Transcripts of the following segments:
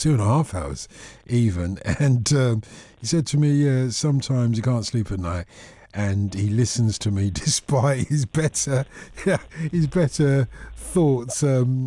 2.5 hours even. And he said to me, yeah, sometimes you can't sleep at night. And he listens to me despite his better thoughts.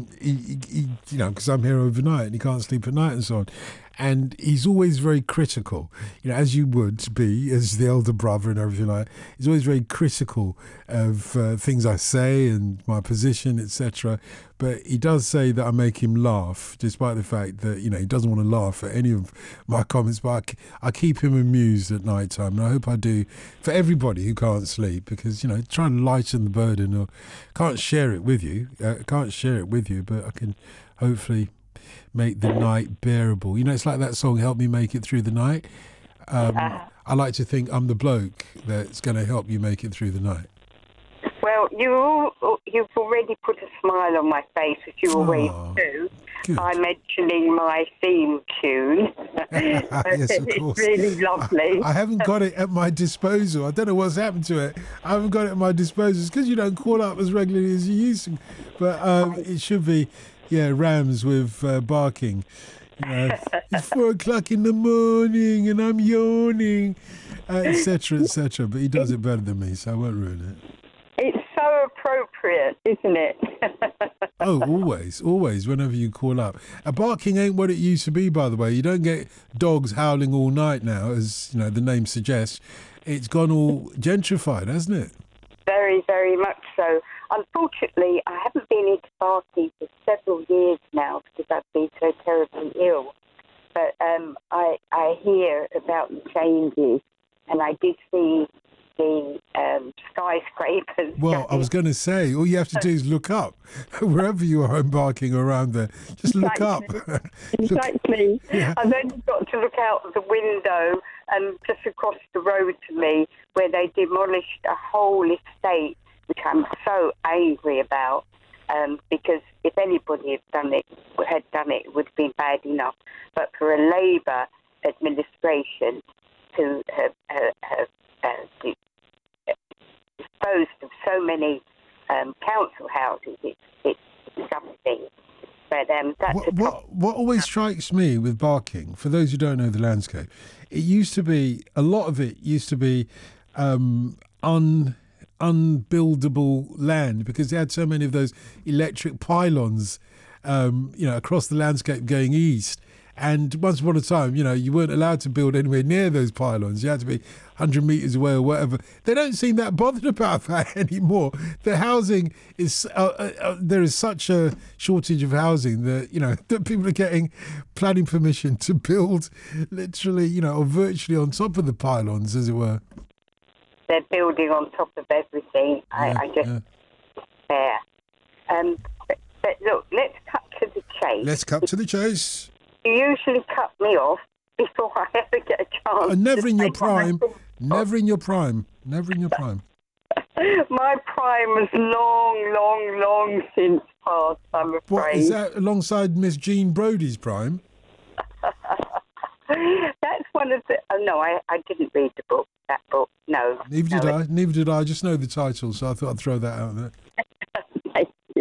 Because I'm here overnight and he can't sleep at night and so on. And he's always very critical, as you would be as the elder brother and everything like that. He's always very critical of things I say and my position, etc. But he does say that I make him laugh, despite the fact that, he doesn't want to laugh at any of my comments. But I keep him amused at night time. And I hope I do for everybody who can't sleep, because, trying to lighten the burden, or can't share it with you, but I can hopefully make the night bearable. It's like that song, Help Me Make It Through the Night. I like to think I'm the bloke that's going to help you make it through the night. Well, you've already put a smile on my face, as you always do, by mentioning my theme tune. Yes, of course. It's really lovely. I haven't got it at my disposal. I don't know what's happened to it. I haven't got it at my disposal. It's because you don't call up as regularly as you used to. But it should be, Rams with barking. It's 4:00 in the morning and I'm yawning, etc., etc. But he does it better than me, so I won't ruin it. It's so appropriate, isn't it? Oh, always, whenever you call up. Barking ain't what it used to be, by the way. You don't get dogs howling all night now, as the name suggests. It's gone all gentrified, hasn't it? Very, very much so. Unfortunately, I haven't been into Barking for several years now because I've been so terribly ill. But I hear about the changes, and I did see the skyscrapers. Well, I was going to say, all you have to do is look up. Wherever you are embarking around there, just look up. Exactly. Yeah. I've only got to look out the window and just across the road to me, where they demolished a whole estate, which I'm so angry about, because if anybody had done it, it would have been bad enough. But for a Labour administration to have disposed of so many council houses, it's something. But what always strikes me with Barking, for those who don't know the landscape, a lot of it used to be unbuildable land, because they had so many of those electric pylons, across the landscape going east. And once upon a time, you weren't allowed to build anywhere near those pylons. You had to be 100 metres away or whatever. They don't seem that bothered about that anymore. The housing is, there is such a shortage of housing that, that people are getting planning permission to build literally, or virtually on top of the pylons, as it were. They're building on top of everything. I just despair. But look, let's cut to the chase. You usually cut me off before I ever get a chance. Never in your prime. Never in your prime. My prime was long since past, I'm afraid. What, is that alongside Miss Jean Brodie's prime? That's one of the... Oh, no, I didn't read that book, no. Neither did I. I just know the title, so I thought I'd throw that out there. Thank you.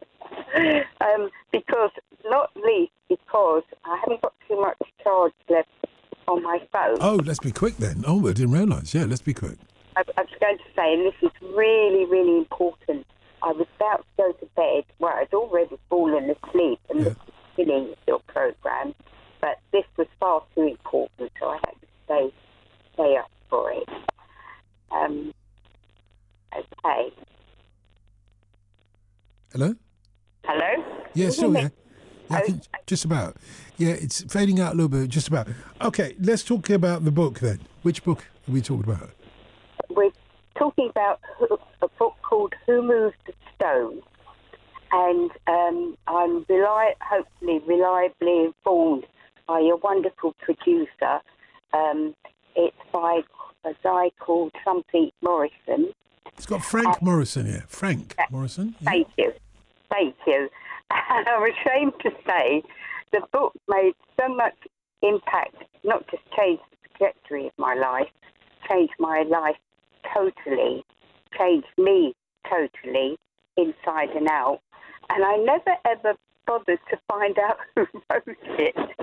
Because I haven't got too much charge left on my phone. Oh, let's be quick then. Oh, I didn't realise. Yeah, let's be quick. I was going to say, and this is really, really important, I was about to go to bed. Well, I'd already fallen asleep and listening to your programme, but this was far too important, so I had to stay up for it. Okay. Hello? Yeah, still here. Yeah, just about. Yeah, it's fading out a little bit, just about. Okay, let's talk about the book then. Which book are we talking about? We're talking about a book called Who Moved the Stone? And I'm hopefully reliably informed by your wonderful producer. It's by a guy called something Morrison. It's got Frank Morrison here. Frank Morrison. Yeah. Thank you. I'm ashamed to say the book made so much impact, not just changed the trajectory of my life, changed my life totally, changed me totally, inside and out. And I never ever bothered to find out who wrote it.